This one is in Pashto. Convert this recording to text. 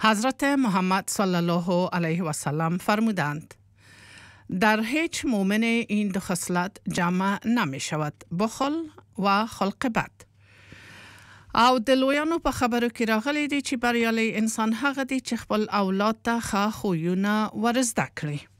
حضرت محمد صلی الله علیه و سلم فرمودند در هیچ مؤمن این دو خصلت جمع نمی شود، بخل و خلق بد. او د لویانو په خبرو کې راغلی دی چې بریالی انسان هغه دی چې خپل اولاد ته ښه خویونه ورزده کړي.